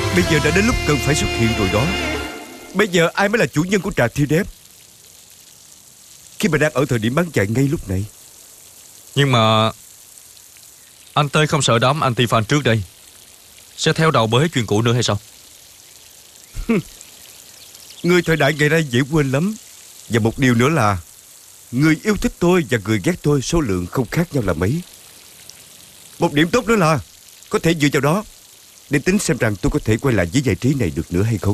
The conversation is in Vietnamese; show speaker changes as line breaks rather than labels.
Bây giờ đã đến lúc cần phải xuất hiện rồi đó. Bây giờ ai mới là chủ nhân của trà Thiên Đếp, khi mà đang ở thời điểm bán chạy ngay lúc này?
Nhưng mà anh Tê không sợ đám anti-fan trước đây sẽ theo đầu bới chuyện cũ nữa hay sao?
Người thời đại ngày nay dễ quên lắm. Và một điều nữa là người yêu thích tôi và người ghét tôi số lượng không khác nhau là mấy. Một điểm tốt nữa là có thể dựa vào đó để tính xem rằng tôi có thể quay lại với giải trí này được nữa hay không.